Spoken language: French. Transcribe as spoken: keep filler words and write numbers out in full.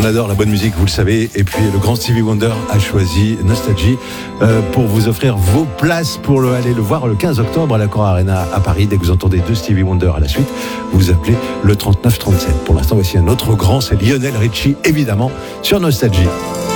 On adore la bonne musique, vous le savez. Et puis le grand Stevie Wonder a choisi Nostalgie euh, pour vous offrir vos places pour le, aller le voir le quinze octobre à l'Accor Arena à Paris. Dès que vous entendez deux Stevie Wonder à la suite, vous appelez le trente-neuf trente-sept. Pour l'instant, voici un autre grand, c'est Lionel Richie, évidemment, sur Nostalgie.